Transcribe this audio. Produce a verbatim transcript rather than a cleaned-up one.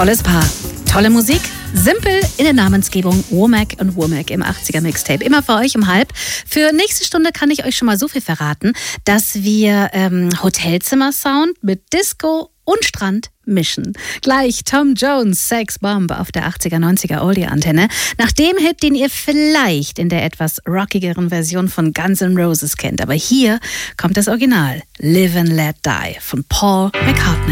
Tolles Paar, tolle Musik, simpel in der Namensgebung Womack und Womack im achtziger Mixtape. Immer für euch um halb. Für nächste Stunde kann ich euch schon mal so viel verraten, dass wir ähm, Hotelzimmer-Sound mit Disco und Strand mischen. Gleich Tom Jones, Sex Bomb auf der achtziger, neunziger Oldie-Antenne. Nach dem Hit, den ihr vielleicht in der etwas rockigeren Version von Guns N' Roses kennt. Aber hier kommt das Original, Live and Let Die von Paul McCartney.